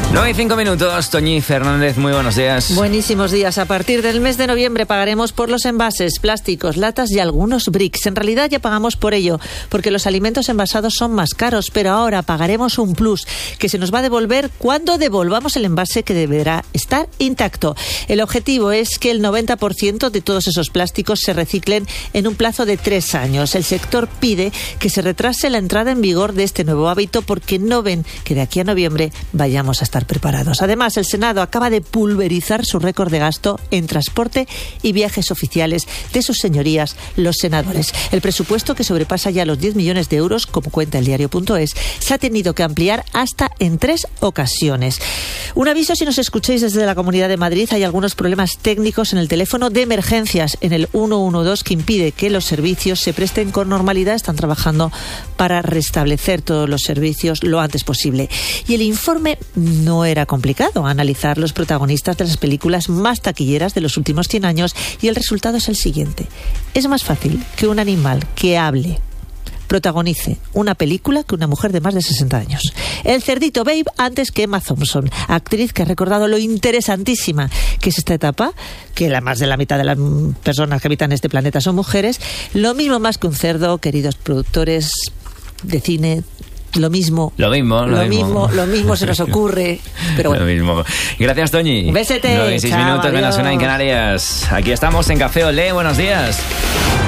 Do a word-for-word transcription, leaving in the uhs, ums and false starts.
nueve y cinco minutos, Toñi Fernández, muy buenos días. Buenísimos días. A partir del mes de noviembre pagaremos por los envases, plásticos, latas y algunos bricks. En realidad ya pagamos por ello, porque los alimentos envasados son más caros, pero ahora pagaremos un plus que se nos va a devolver cuando devolvamos el envase, que deberá estar intacto. El objetivo es que el noventa por ciento de todos esos plásticos se reciclen en un plazo de tres años. El sector pide que se retrase la entrada en vigor de este nuevo hábito porque no ven que de aquí a noviembre vayamos a estar preparados. Además, el Senado acaba de pulverizar su récord de gasto en transporte y viajes oficiales de sus señorías, los senadores. El presupuesto, que sobrepasa ya los diez millones de euros, como cuenta el diario punto es, se ha tenido que ampliar hasta en tres ocasiones. Un aviso si nos escucháis desde la Comunidad de Madrid: hay algunos problemas técnicos en el teléfono de emergencias, en el ciento doce, que impide que los servicios se presten con normalidad. Están trabajando para restablecer todos los servicios lo antes posible. Y el informe no era complicado: analizar los protagonistas de las películas más taquilleras de los últimos cien años, y el resultado es el siguiente. Es más fácil que un animal que hable protagonice una película que una mujer de más de sesenta años. El cerdito Babe antes que Emma Thompson, actriz que ha recordado lo interesantísima que es esta etapa, que la más de la mitad de las personas que habitan este planeta son mujeres. Lo mismo más que un cerdo, queridos productores de cine. Lo mismo. Lo mismo, lo, lo mismo. mismo. Lo mismo se nos ocurre. Pero bueno. Lo mismo. Gracias, Toñi. Un besete. nueve y seis Chao, minutos, menos una en Canarias. Aquí estamos en Café Olé. Buenos días.